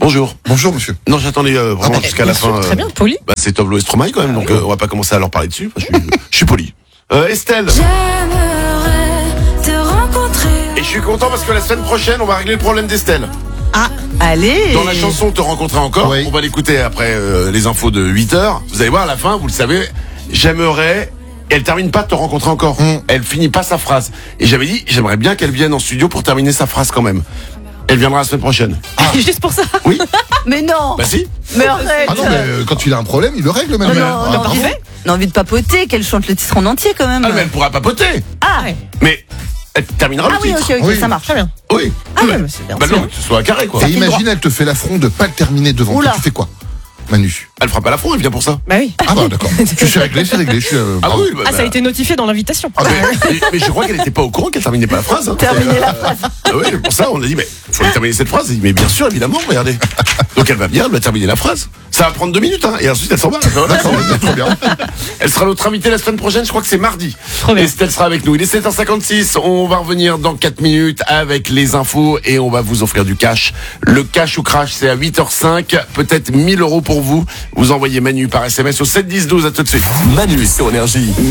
Bonjour. Bonjour monsieur. Non, j'attendais vraiment jusqu'à la fin. Très bien, poli. C'est Tovlo et Stromae quand même, donc on va pas commencer à leur parler dessus. Je suis poli. Estelle. J'aimerais te rencontrer. Et je suis content parce que la semaine prochaine, on va régler le problème d'Estelle. Ah, allez. Dans la chanson Te rencontrer encore, Oui. on va l'écouter après les infos de 8h. Vous allez voir à la fin, vous le savez, j'aimerais... Elle termine pas Te rencontrer encore. Elle finit pas sa phrase. Et j'avais dit, j'aimerais bien qu'elle vienne en studio pour terminer sa phrase quand même. Elle viendra la semaine prochaine. Juste pour ça. Oui. Mais non. Bah si. Mais arrête. Ah non, mais quand il a un problème, il le règle même. Non, Ah, non, bravo. on a envie de papoter, qu'elle chante le titre en entier quand même. Ah, mais elle pourra papoter. Ah, Mais elle terminera ah le oui, titre. ok, Oui. ça marche. Très bien. Oui. Ah Mais- ouais, mais c'est bien. Bah non, que ce soit carré quoi. Et imagine, elle te fait l'affront de pas le terminer devant Oula. toi. Tu fais quoi, Manu? Elle fera pas l'affront, elle vient pour ça. Bah oui. Ah bah d'accord. Je suis réglé, c'est réglé. Je suis, Ah bravo. oui, bah, Ah, ça a été notifié dans l'invitation. Ah, mais je crois qu'elle était pas au courant qu'elle terminait pas la phrase. Hein. Terminer la phrase. Ah oui, pour ça, on a dit, mais faut terminer cette phrase. Elle dit, mais bien sûr, évidemment, regardez. Donc elle va bien, elle va terminer la phrase. Ça va prendre 2 minutes, hein, et ensuite elle s'en va. D'accord, trop bien. Elle sera notre invitée la semaine prochaine, je crois que c'est mardi. Trop bien. Estelle sera avec nous. Il est 7h56, on va revenir dans 4 minutes avec les infos et on va vous offrir du cash. Le cash ou crash, c'est à 8h05, peut-être 1 000 € pour vous. Vous envoyez Manu par SMS au 7 10 12, à tout de suite. Manu sur Énergie.